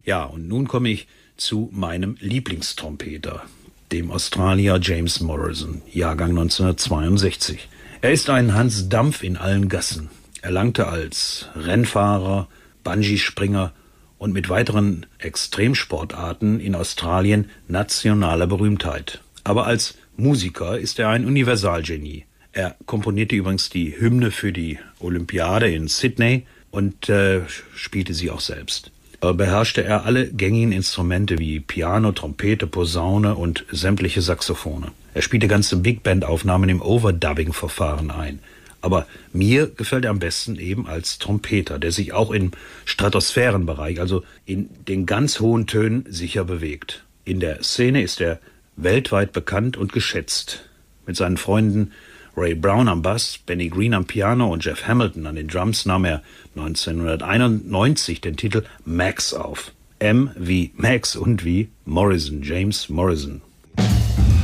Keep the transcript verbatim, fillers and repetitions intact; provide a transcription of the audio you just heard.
Ja, und nun komme ich zu meinem Lieblingstrompeter, dem Australier James Morrison, Jahrgang neunzehnhundertzweiundsechzig. Er ist ein Hans Dampf in allen Gassen. Er erlangte als Rennfahrer, Bungee-Springer und mit weiteren Extremsportarten in Australien nationale Berühmtheit. Aber als Musiker ist er ein Universalgenie. Er komponierte übrigens die Hymne für die Olympiade in Sydney und äh, spielte sie auch selbst. Äh, beherrschte er alle gängigen Instrumente wie Piano, Trompete, Posaune und sämtliche Saxophone. Er spielte ganze Big-Band-Aufnahmen im Overdubbing-Verfahren ein. Aber mir gefällt er am besten eben als Trompeter, der sich auch im Stratosphärenbereich, also in den ganz hohen Tönen, sicher bewegt. In der Szene ist er weltweit bekannt und geschätzt. Mit seinen Freunden Ray Brown am Bass, Benny Green am Piano und Jeff Hamilton an den Drums nahm er neunzehnhunderteinundneunzig den Titel Max auf. M wie Max und wie Morrison, James Morrison.